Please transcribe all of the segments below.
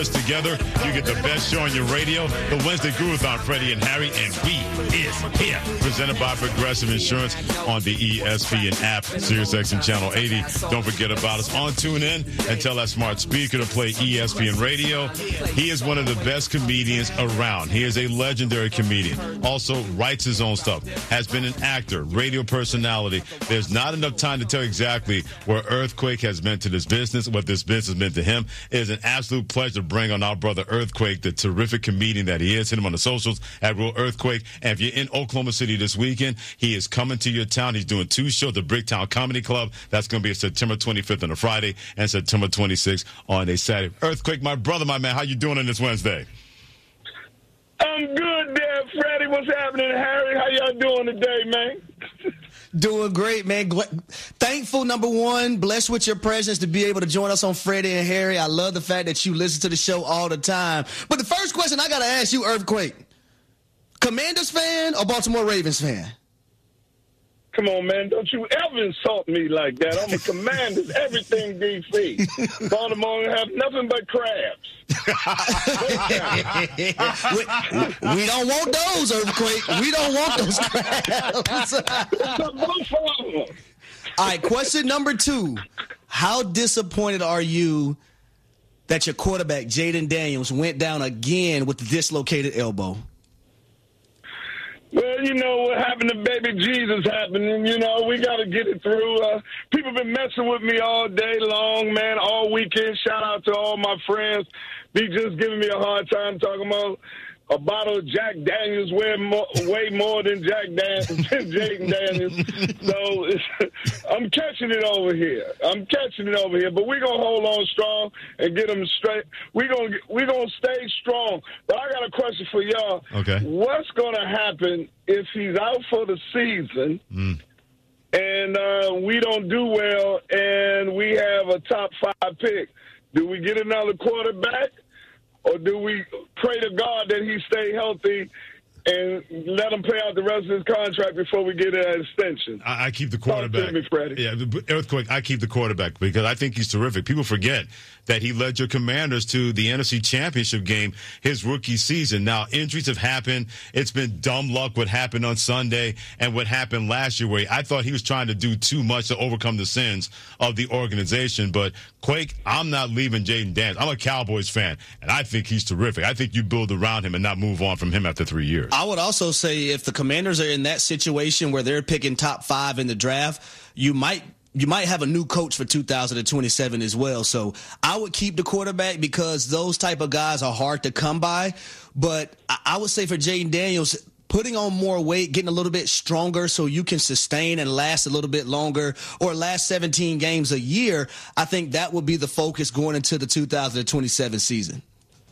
Together, you get the best show on your radio. The Wednesday Groove-a-thon, Freddie and Harry, and we is here. Presented by Progressive Insurance on the ESPN app, SiriusXM Channel 80. Don't forget about us on TuneIn and tell that smart speaker to play ESPN Radio. He is one of the best comedians around. He is a legendary comedian. Also writes his own stuff. Has been an actor, radio personality. There's not enough time to tell exactly where Earthquake has meant to this business, what this business meant to him. It is an absolute pleasure to bring on our brother Earthquake, the terrific comedian that he is. Hit him on the socials at Real Earthquake. And if you're in Oklahoma City this weekend, he is coming to your town. He's doing 2 shows at Bricktown Comedy Club. That's going to be September 25th on a Friday and September 26th on a Saturday. Earthquake, my brother, my man, how you doing on this Wednesday? I'm good there, Freddie. What's happening, Harry? How y'all doing today, man? Doing great, man. Thankful, number one, blessed with your presence to be able to join us on Freddie and Harry. I love the fact that you listen to the show all the time. But the first question I got to ask you, Earthquake, Commanders fan or Baltimore Ravens fan? Come on, man. Don't you ever insult me like that. I'm a Commanders, everything D.C. Baltimore have nothing but crabs. we don't want those, Earthquake. We don't want those crabs. All right, question number 2. How disappointed are you that your quarterback, Jayden Daniels, went down again with the dislocated elbow? Well, you know what happened to baby Jesus happening. You know, we got to get it through. People been messing with me all day long, man, all weekend. Shout out to all my friends. Be just giving me a hard time talking about a bottle of Jack Daniels way more than Jayden Daniels. So I'm catching it over here. But we're going to hold on strong and get them straight. We're gonna stay strong. But I got a question for y'all. Okay. What's going to happen if he's out for the season and we don't do well and we have a top 5 pick? Do we get another quarterback? Or do we pray to God that he stay healthy and let him play out the rest of his contract before we get an extension? I keep the quarterback. Talk to me, Freddie. Yeah, Earthquake, I keep the quarterback because I think he's terrific. People forget that he led your Commanders to the NFC Championship game his rookie season. Now, injuries have happened. It's been dumb luck what happened on Sunday and what happened last year where I thought he was trying to do too much to overcome the sins of the organization. But, Quake, I'm not leaving Jayden Daniels. I'm a Cowboys fan, and I think he's terrific. I think you build around him and not move on from him after 3 years. I would also say if the Commanders are in that situation where they're picking top 5 in the draft, you might have a new coach for 2027 as well. So I would keep the quarterback because those type of guys are hard to come by. But I would say for Jayden Daniels, putting on more weight, getting a little bit stronger so you can sustain and last a little bit longer or last 17 games a year, I think that would be the focus going into the 2027 season.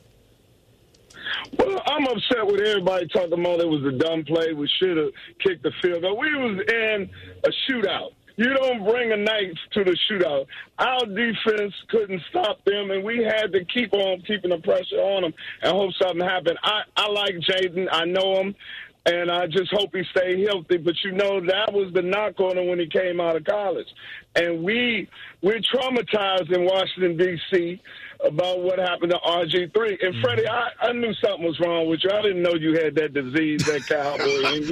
Well, I'm upset with everybody talking about it was a dumb play. We should have kicked the field goal. We was in a shootout. You don't bring a knife to the shootout. Our defense couldn't stop them, and we had to keep on keeping the pressure on them and hope something happened. I like Jayden. I know him, and I just hope he stay healthy. But, you know, that was the knock on him when he came out of college. And we're traumatized in Washington, D.C., about what happened to RG3. And, Freddie, I knew something was wrong with you. I didn't know you had that disease, that cowboy in you.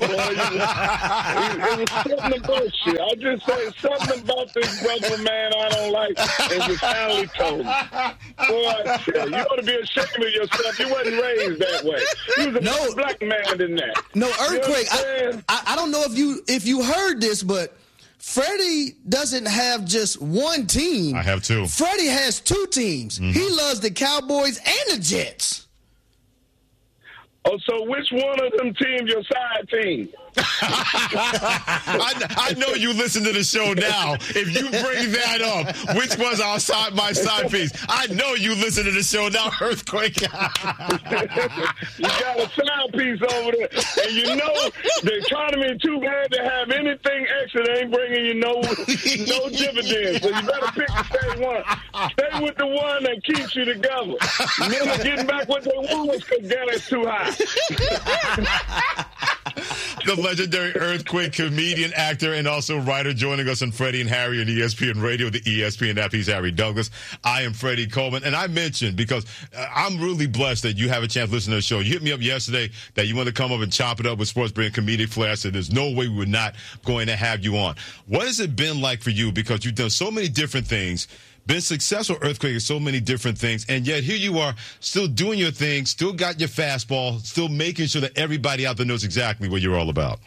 It was something about you. I just said something about this brother, man, I don't like. And you finally told me. Boy, I tell you, you ought to be ashamed of yourself. You wasn't raised that way. You was a black man than that. No, Earthquake, I don't know if you heard this, but Freddie doesn't have just one team. I have 2. Freddie has 2 teams. Mm-hmm. He loves the Cowboys and the Jets. Oh, so which one of them teams your side team? I know you listen to the show now. If you bring that up, which was my side piece? I know you listen to the show now, Earthquake. You got a side piece over there. And you know the economy is too bad to have anything extra that ain't bringing you no dividends. So you better pick the same one. Stay with the one that keeps you together. Men are getting back what they want because gas is too high. The legendary Earthquake comedian, actor, and also writer joining us on Freddie and Harry on ESPN Radio, the ESPN app. He's Harry Douglas. I am Freddie Coleman. And I mentioned, because I'm really blessed that you have a chance to listen to the show. You hit me up yesterday that you want to come up and chop it up with sports, bring comedic flair. I said, there's no way we were not going to have you on. What has it been like for you? Because you've done so many different things, been successful Earthquake in so many different things, and yet here you are still doing your thing, still got your fastball, still making sure that everybody out there knows exactly what you're all about.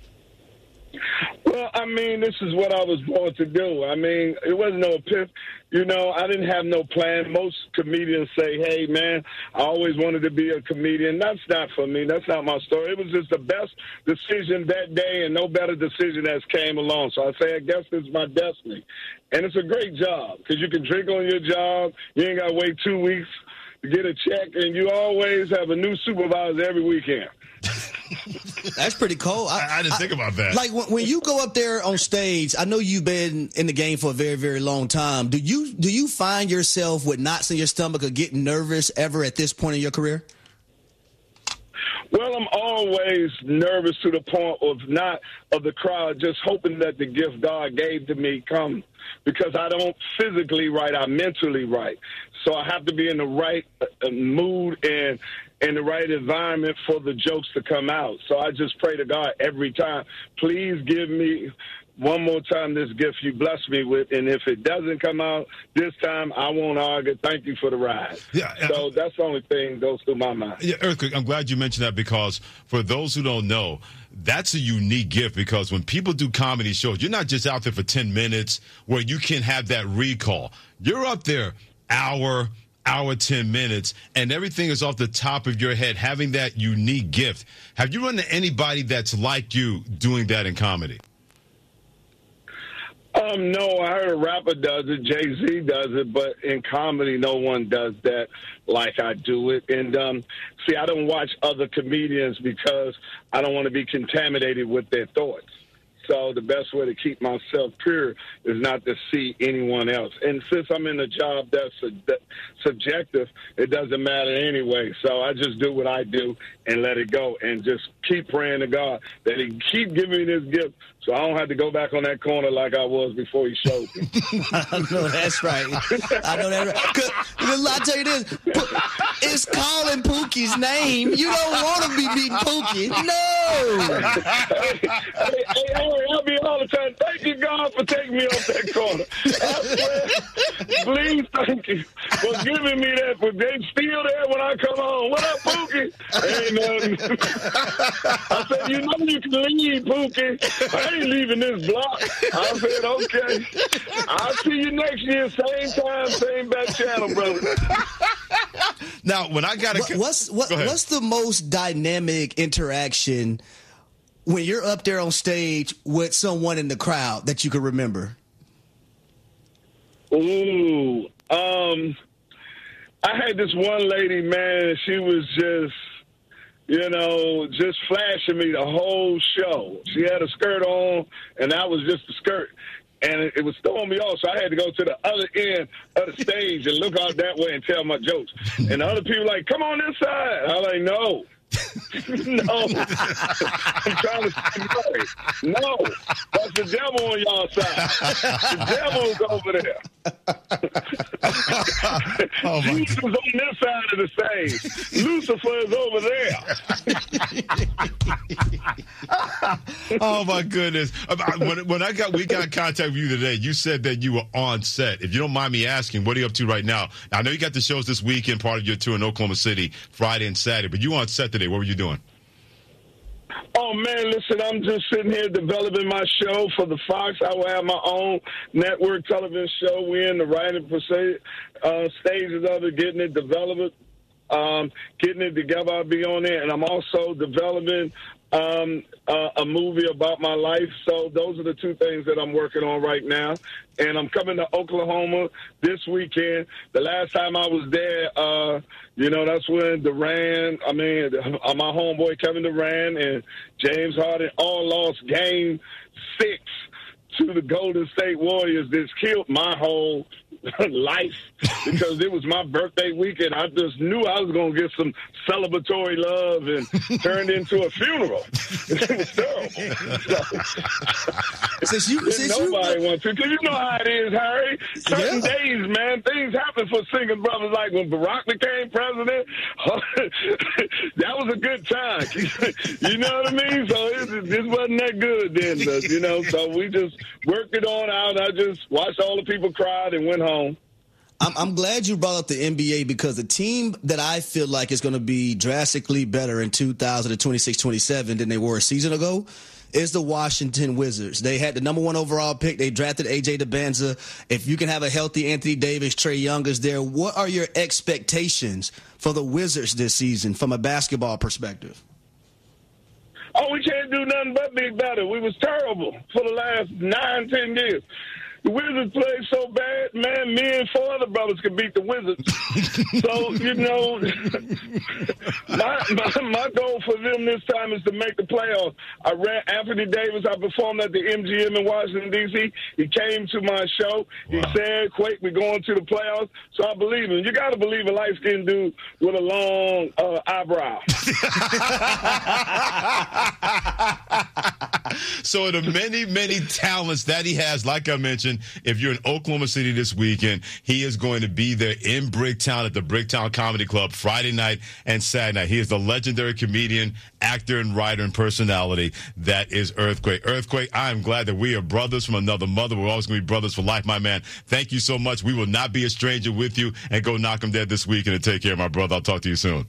Well, I mean, this is what I was born to do. I mean, it wasn't no epiphany. You know, I didn't have no plan. Most comedians say, hey, man, I always wanted to be a comedian. That's not for me. That's not my story. It was just the best decision that day, and no better decision has came along. So I say, I guess it's my destiny. And it's a great job because you can drink on your job. You ain't got to wait 2 weeks to get a check, and you always have a new supervisor every weekend. That's pretty cool. I didn't think about that. Like when you go up there on stage, I know you've been in the game for a very, very long time. Do you find yourself with knots in your stomach or getting nervous ever at this point in your career? Well, I'm always nervous to the point of the crowd, just hoping that the gift God gave to me comes, because I don't physically write, I mentally write. So I have to be in the right mood and in the right environment for the jokes to come out. So I just pray to God every time, please give me one more time this gift you blessed me with, and if it doesn't come out this time, I won't argue. Thank you for the ride. Yeah, so that's the only thing that goes through my mind. Yeah, Earthquake, I'm glad you mentioned that, because for those who don't know, that's a unique gift, because when people do comedy shows, you're not just out there for 10 minutes where you can have that recall. You're up there hour, 10 minutes, and everything is off the top of your head, having that unique gift. Have you run into anybody that's like you doing that in comedy? No, I heard a rapper does it. Jay-Z does it, but in comedy, no one does that like I do it. And, see, I don't watch other comedians because I don't want to be contaminated with their thoughts. So the best way to keep myself pure is not to see anyone else. And since I'm in a job that's subjective, it doesn't matter anyway. So I just do what I do and let it go, and just keep praying to God that He keep giving me this gift so I don't have to go back on that corner like I was before He showed me. I know that's right. I know that's right. Because I'll tell you this, it's calling Pookie's name. You don't want to be beating Pookie. No. Hey, I'll be all the time. Thank you, God, for taking me off that corner. I swear, please, thank you for giving me that. But they still there when I come home. What up, Pookie? Ain't nothing. I said, you know you can leave, Pookie. I ain't leaving this block. I said, okay. I'll see you next year, same time, same back channel, brother. Now, when I got to... What's the most dynamic interaction when you're up there on stage with someone in the crowd that you can remember? Ooh, I had this one lady, man, she was just, just flashing me the whole show. She had a skirt on, and that was just a skirt. And it was throwing me off, so I had to go to the other end of the stage and look out that way and tell my jokes. And the other people like, come on this side. I'm like, no. No. I'm trying to stay married. No. That's the devil on y'all side. The devil's over there. Jesus is on this side of the stage. Lucifer is over there. Oh, my goodness. When we got contact with you today, you said that you were on set. If you don't mind me asking, what are you up to right now? I know you got the shows this weekend, part of your tour in Oklahoma City, Friday and Saturday, but you were on set today. What were you doing? Oh, man, listen, I'm just sitting here developing my show for the Fox. I will have my own network television show. We're in the writing stages of it, getting it developed, getting it together. I'll be on there. And I'm also developing a movie about my life. So those are the two things that I'm working on right now. And I'm coming to Oklahoma this weekend. The last time I was there, that's when my homeboy Kevin Durant and James Harden all lost Game 6 to the Golden State Warriors. This killed my whole life because it was my birthday weekend. I just knew I was going to get some celebratory love and turned into a funeral. It was terrible. Nobody wants to, because you know how it is, Harry. Certain days, man, things happen for singing brothers. Like when Barack became president, that was a good time. You know what I mean? So this wasn't that good then, but, you know, so we just worked it on out. I just watched all the people cry and went home. I'm glad you brought up the NBA because the team that I feel like is going to be drastically better in 2026-27 than they were a season ago is the Washington Wizards. They had the number 1 overall pick. They drafted A.J. DeBanza. If you can have a healthy Anthony Davis, Trae Young is there. What are your expectations for the Wizards this season from a basketball perspective? Oh, we can't do nothing but be better. We was terrible for the last 9-10 years. The Wizards played so bad, man, me and 4 other brothers could beat the Wizards. So, you know, my goal for them this time is to make the playoffs. I ran Anthony Davis. I performed at the MGM in Washington, D.C. He came to my show. Wow. He said, Quake, we're going to the playoffs. So I believe him. You got to believe a light-skinned dude with a long eyebrow. So the many, many talents that he has, like I mentioned, if you're in Oklahoma City this weekend, he is going to be there in Bricktown at the Bricktown Comedy Club Friday night and Saturday night. He is the legendary comedian, actor, and writer and personality that is Earthquake. Earthquake, I am glad that we are brothers from another mother. We're always going to be brothers for life, my man. Thank you so much. We will not be a stranger with you, and go knock him dead this weekend and take care, my brother. I'll talk to you soon.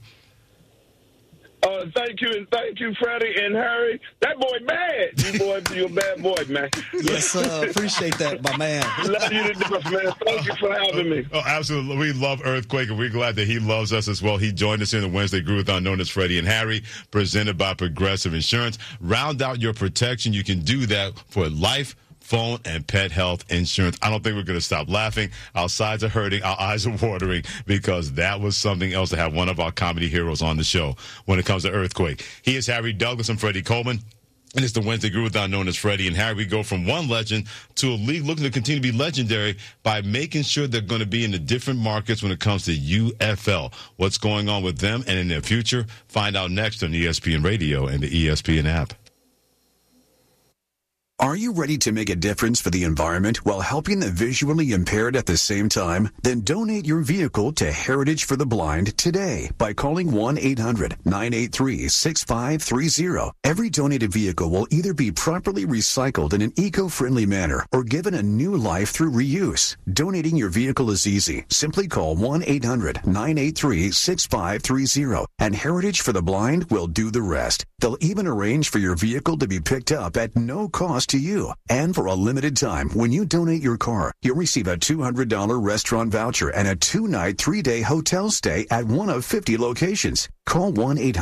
Thank you, and thank you, Freddie and Harry. That boy bad. You're a bad boy, man. Yes, appreciate that, my man. Love you to death, man. Thank you for having me. Oh, absolutely. We love Earthquake, and we're glad that he loves us as well. He joined us in the Wednesday Groove-a-thon known as Freddie and Harry, presented by Progressive Insurance. Round out your protection. You can do that for life, phone, and pet health insurance. I don't think we're going to stop laughing. Our sides are hurting. Our eyes are watering because that was something else to have one of our comedy heroes on the show when it comes to Earthquake. He is Harry Douglas and Freddie Coleman. And it's the Wednesday Groove-a-thon known as Freddie and Harry. We go from one legend to a league looking to continue to be legendary by making sure they're going to be in the different markets when it comes to UFL. What's going on with them and in their future? Find out next on ESPN Radio and the ESPN app. Are you ready to make a difference for the environment while helping the visually impaired at the same time? Then donate your vehicle to Heritage for the Blind today by calling 1-800-983-6530. Every donated vehicle will either be properly recycled in an eco-friendly manner or given a new life through reuse. Donating your vehicle is easy. Simply call 1-800-983-6530 and Heritage for the Blind will do the rest. They'll even arrange for your vehicle to be picked up at no cost to you. And for a limited time, when you donate your car, you'll receive a $200 restaurant voucher and a 2-night, 3-day hotel stay at one of 50 locations. Call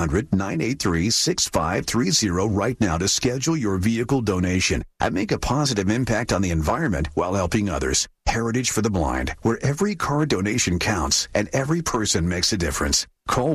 1-800-983-6530 right now to schedule your vehicle donation and make a positive impact on the environment while helping others. Heritage for the Blind, where every car donation counts and every person makes a difference. Call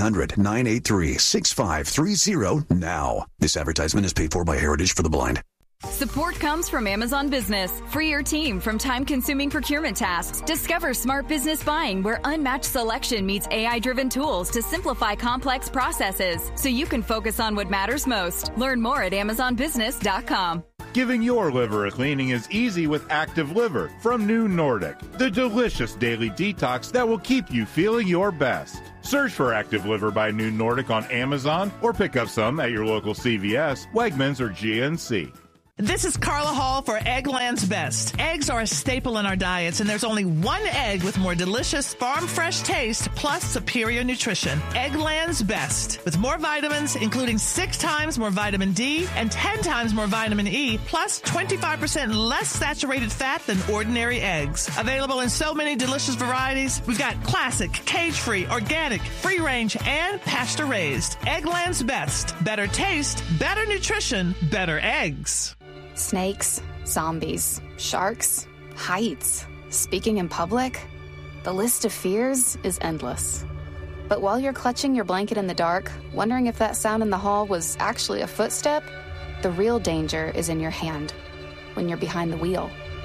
1-800-983-6530 now. This advertisement is paid for by Heritage for the Blind. Support comes from Amazon Business. Free your team from time-consuming procurement tasks. Discover smart business buying where unmatched selection meets AI-driven tools to simplify complex processes so you can focus on what matters most. Learn more at AmazonBusiness.com. Giving your liver a cleaning is easy with Active Liver from New Nordic, the delicious daily detox that will keep you feeling your best. Search for Active Liver by New Nordic on Amazon or pick up some at your local CVS, Wegmans, or GNC. This is Carla Hall for Eggland's Best. Eggs are a staple in our diets, and there's only one egg with more delicious farm-fresh taste plus superior nutrition. Eggland's Best. With more vitamins, including 6 times more vitamin D and 10 times more vitamin E, plus 25% less saturated fat than ordinary eggs. Available in so many delicious varieties. We've got classic, cage-free, organic, free-range, and pasture-raised. Eggland's Best. Better taste, better nutrition, better eggs. Snakes, zombies, sharks, heights, speaking in public. The list of fears is endless. But while you're clutching your blanket in the dark, wondering if that sound in the hall was actually a footstep, the real danger is in your hand when you're behind the wheel.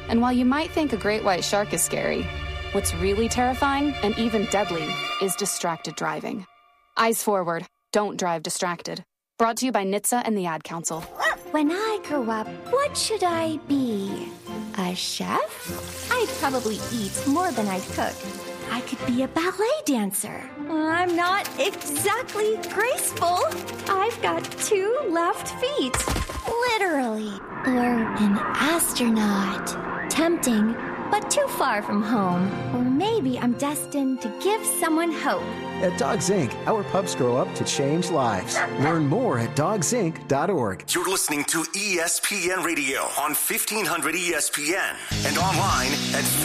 And while you might think a great white shark is scary, what's really terrifying and even deadly is distracted driving. Eyes forward. Don't drive distracted. Brought to you by NHTSA and the Ad Council. When I grow up, what should I be? A chef? I'd probably eat more than I'd cook. I could be a ballet dancer. I'm not exactly graceful. I've got 2 left feet. Literally. Or an astronaut. Tempting, but too far from home. Or maybe I'm destined to give someone hope. At Dogs Inc., our pups grow up to change lives. Learn more at dogsinc.org. You're listening to ESPN Radio on 1500 ESPN and online at